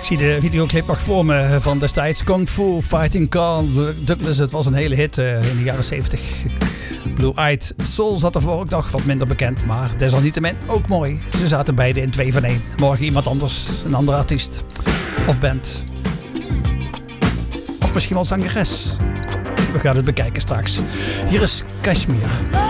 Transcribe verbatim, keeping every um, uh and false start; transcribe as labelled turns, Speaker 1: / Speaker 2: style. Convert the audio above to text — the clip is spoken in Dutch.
Speaker 1: zie de videoclip nog voor me van destijds. Kung Fu Fighting Carl Douglas. Het was een hele hit uh, in de jaren zeventig. Blue Eyed Soul zat ervoor ook nog wat minder bekend. Maar desalniettemin ook mooi. Ze zaten beide in twee van één. Morgen iemand anders. Een andere artiest. Of band. Of misschien wel zangeres. We gaan het bekijken straks. Hier is Kashmir.